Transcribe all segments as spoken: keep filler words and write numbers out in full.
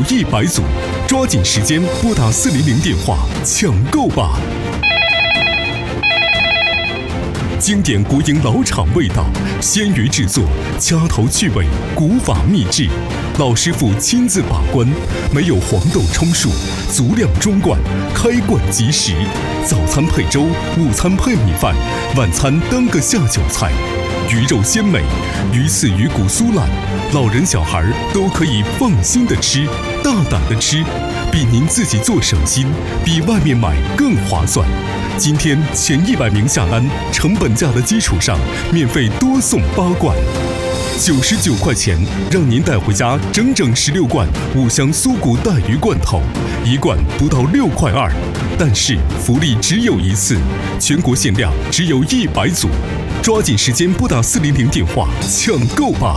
一百组，抓紧时间拨打四零零电话抢购吧！经典国营老厂味道，鲜鱼制作，掐头去尾，古法秘制，老师傅亲自把关，没有黄豆充数，足量装罐，开罐即食。早餐配粥，午餐配米饭，晚餐当个下酒菜。鱼肉鲜美，鱼刺鱼骨酥烂，老人小孩都可以放心的吃，大胆的吃，比您自己做省心，比外面买更划算。今天前一百名下单，成本价的基础上，免费多送八罐，九十九块钱，让您带回家整整十六罐五香酥骨带鱼罐头，一罐不到六块二。但是福利只有一次，全国限量只有一百组，抓紧时间拨打四零零电话抢购吧！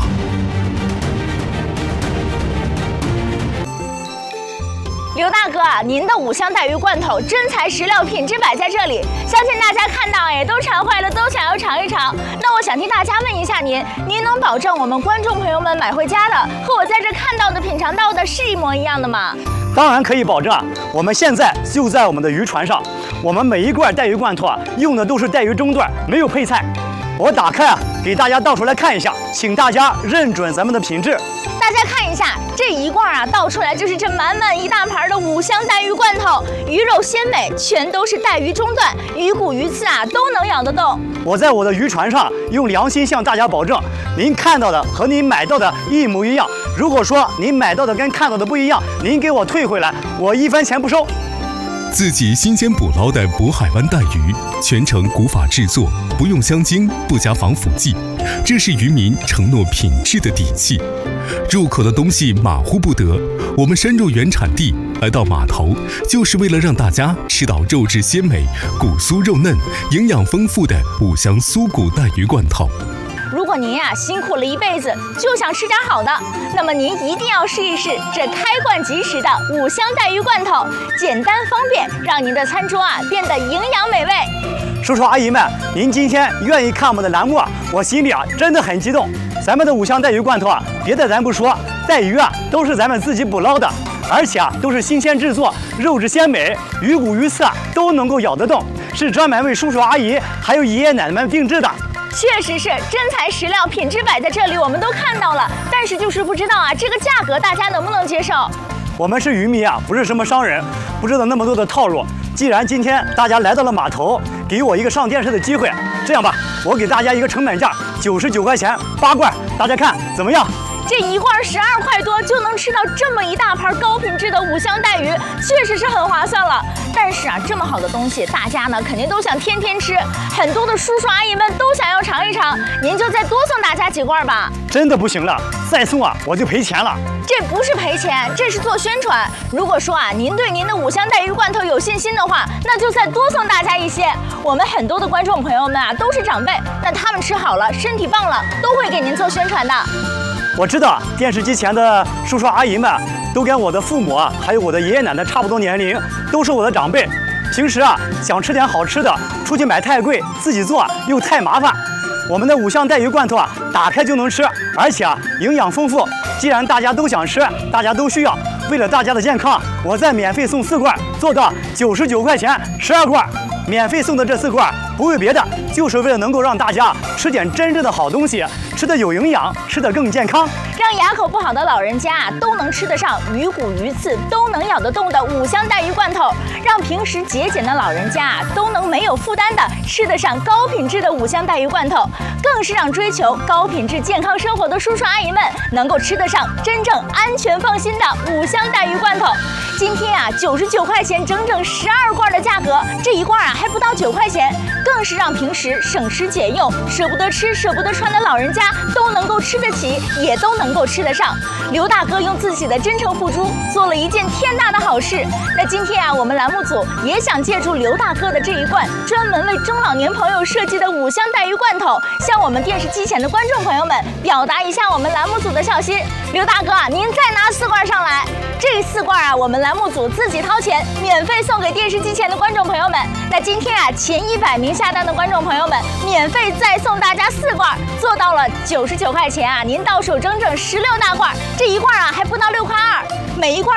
刘大哥，您的五香带鱼罐头真材实料，品质摆在这里，相信大家看到也都馋坏了，都想要尝一尝。那我想替大家问一下您，您能保证我们观众朋友们买回家的和我在这看到的、品尝到的是一模一样的吗？ 当然可以保证啊！我们现在就在我们的渔船上，我们每一罐带鱼罐头啊，用的都是带鱼中段，没有配菜。我打开啊，给大家倒出来看一下，请大家认准咱们的品质。 大家看一下，这一罐啊倒出来就是这满满一大盘的五香带鱼罐头，鱼肉鲜美，全都是带鱼中段，鱼骨鱼刺啊都能咬得动。 我在我的渔船上用良心向大家保证，您看到的和您买到的一模一样。如果说您买到的跟看到的不一样，您给我退回来，我一分钱不收。 自己新鲜捕捞的渤海湾带鱼，全程古法制作，不用香精，不加防腐剂，这是渔民承诺品质的底气。入口的东西马虎不得，我们深入原产地，来到码头，就是为了让大家吃到肉质鲜美、骨酥肉嫩、营养丰富的五香酥骨带鱼罐头。 如果您呀、啊、辛苦了一辈子，就想吃点好的，那么您一定要试一试这开罐即食的五香带鱼罐头，简单方便，让您的餐桌啊变得营养美味。 叔叔阿姨们，您今天愿意看我们的栏目啊，我心里啊真的很激动。咱们的五香带鱼罐头啊，别的咱不说，带鱼啊都是咱们自己捕捞的，而且啊都是新鲜制作，肉质鲜美，鱼骨鱼刺啊都能够咬得动，是专门为叔叔阿姨还有爷爷奶奶们定制的。 确实是真材实料，品质摆在这里，我们都看到了，但是就是不知道啊，这个价格大家能不能接受？ 我们是渔民啊，不是什么商人，不知道那么多的套路。既然今天大家来到了码头，给我一个上电视的机会，这样吧，我给大家一个成本价，九十九块钱八罐，大家看怎么样？ 这一罐十二块多就能吃到这么一大盘高品质的五香带鱼，确实是很划算了。但是啊，这么好的东西，大家呢肯定都想天天吃，很多的叔叔阿姨们都想要尝一尝。您就再多送大家几罐吧。 真的不行了，再送啊我就赔钱了。 这不是赔钱，这是做宣传。如果说啊，您对您的五香带鱼罐头有信心的话，那就再多送大家一些。我们很多的观众朋友们啊都是长辈，那他们吃好了，身体棒了，都会给您做宣传的。 我知道电视机前的叔叔阿姨们都跟我的父母啊，还有我的爷爷奶奶差不多年龄，都是我的长辈。平时啊想吃点好吃的，出去买太贵，自己做又太麻烦。我们的五香带鱼罐头啊，打开就能吃，而且啊营养丰富。既然大家都想吃，大家都需要，为了大家的健康，我再免费送四罐，做到九十九块钱十二罐。免费送的这四罐不为别的，就是为了能够让大家吃点真正的好东西，吃的有营养，吃的更健康， 让牙口不好的老人家啊都能吃得上鱼骨鱼刺都能咬得动的五香带鱼罐头，让平时节俭的老人家啊都能没有负担的吃得上高品质的五香带鱼罐头，更是让追求高品质健康生活的叔叔阿姨们能够吃得上真正安全放心的五香带鱼罐头。今天啊九十九块钱整整十二罐的价格，这一罐啊还不到九块钱，更是让平时省吃俭用、舍不得吃、舍不得穿的老人家都能够吃得起，也都能够吃得上。刘大哥用自己的真诚付出，做了一件天大的好事。那今天啊，我们栏目组也想借助刘大哥的这一罐专门为中老年朋友设计的五香带鱼罐头，向我们电视机前的观众朋友们表达一下我们栏目组的孝心。刘大哥，您再拿四罐上来。这四罐啊，我们栏目组自己掏钱，免费送给电视机前的观众朋友们。那今天啊，前一百名下单的观众朋友们，免费再送大家四罐，做到了九十九块钱啊，您到手整整十六大罐，这一罐啊还不到六块二，每一罐。